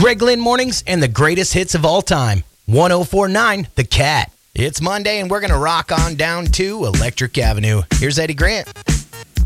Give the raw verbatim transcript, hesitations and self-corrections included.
Greg Lynn Mornings and the greatest hits of all time. one oh four point nine The Cat. It's Monday and we're going to rock on down to Electric Avenue. Here's Eddie Grant.